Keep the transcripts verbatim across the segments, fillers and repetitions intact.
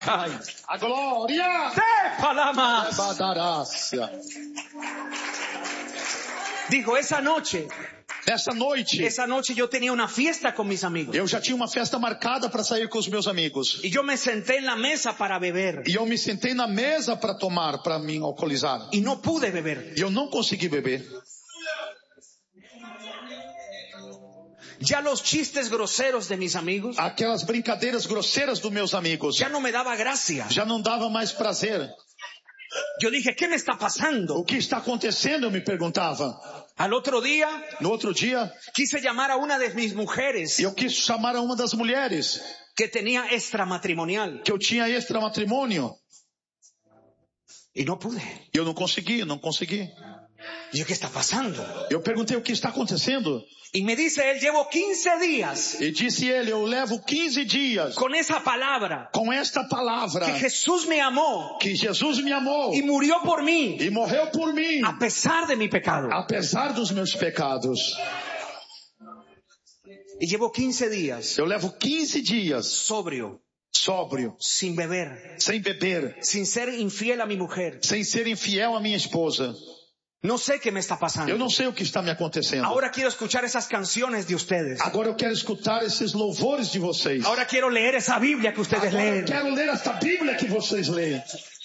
Ay. A glória. Para más. Badarácia. Dijo, esa noche, Essa noite, esa noche yo tenía una fiesta con mis amigos. eu já tinha uma festa marcada para sair com os meus amigos. Y yo me senté en la mesa para beber. E eu me sentei na mesa para tomar, para me alcoolizar. Y no pude beber. E eu não consegui beber. Ya los chistes groseros de mis amigos Aquelas brincadeiras grosseiras dos meus amigos ya no me daba gracia. já não dava mais prazer. Yo dije, ¿qué me está pasando? O que está acontecendo? Eu me perguntava. Al otro día No outro dia, quise llamar a una de mis mujeres eu quis chamar a uma das mulheres que tenía extramatrimonial que eu tinha extramatrimônio. y no pude. E eu não consegui, não consegui. Y yo, ¿qué está pasando? Eu perguntei o que está acontecendo. Y me dice él, llevo quince días E disse ele, eu levo quinze dias con esa palabra com esta palavra que Jesús me amó que Jesus me amou y murió por mí e morreu por mim, a pesar de mi pecado. apesar dos meus pecados. Y llevo quince días Eu levo quinze dias sobrio, sóbrio, sin beber, sem beber, sin ser infiel a mi mujer. sem ser infiel à minha esposa. No sé qué me está Eu pasando. não sei o que está me acontecendo. Ahora quiero escuchar esas canciones de ustedes. Agora eu quero escutar esses louvores de vocês. Ahora quiero leer esa Biblia que ustedes Agora eu leen. quero ler esta Bíblia que vocês leem.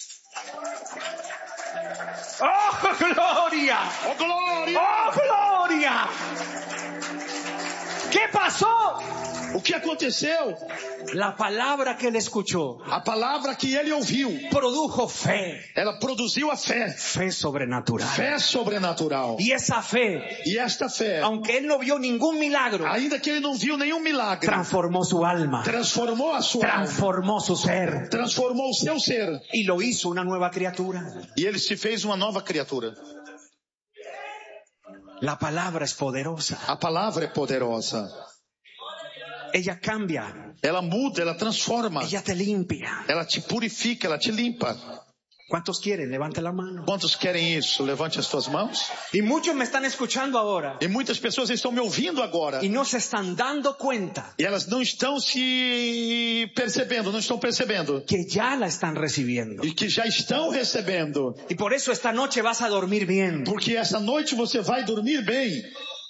¡Oh, gloria! Oh, glória! ¡Oh, gloria! ¿Qué pasó? O que aconteceu? La palabra que él escuchó A palavra que ele ouviu, produjo fe, ela produziu a fé. fe sobrenatural. Fé sobrenatural. Y esa fe, E esta fé, aunque él no vio ningún milagro, ainda que ele não viu nenhum milagre, transformó su alma, transformou a sua alma, transformó su ser transformou o seu ser. y lo hizo una nueva criatura. E ele se fez uma nova criatura. La palabra es poderosa. A palavra é poderosa. Ella cambia, Ela muda, ela transforma. ella te limpia. Ela te purifica, ela te limpa. ¿Cuántos quieren? Levante la mano. Quantos querem isso? Levante as tuas mãos. Y muchos me están escuchando ahora E muitas pessoas estão me ouvindo agora. y no se están dando cuenta E elas não estão se percebendo, não estão percebendo. que ya la están recibiendo. E que já estão recebendo. Y por eso esta noche vas a dormir bien. Porque essa noite você vai dormir bem.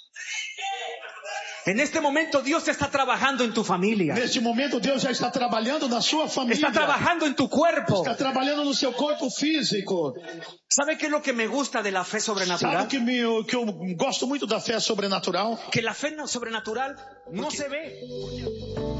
En este momento Dios está trabajando en tu familia. Neste momento Deus já está trabalhando na sua família. Está trabajando en tu cuerpo. Está trabalhando no seu corpo físico. ¿Sabe qué es lo que me gusta de la fe sobrenatural? Sabe que, me, que eu gosto muito da fé sobrenatural? Que la fe no- sobrenatural no se ve.